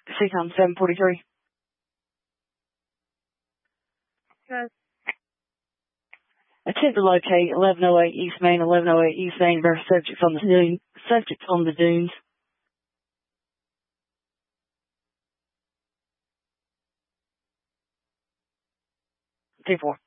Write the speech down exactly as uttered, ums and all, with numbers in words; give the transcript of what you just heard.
Seacom seven forty-three. Good. Attempt to locate eleven oh eight East Main, eleven oh eight East Main versus subjects on the dunes. Subjects on the dunes. T four.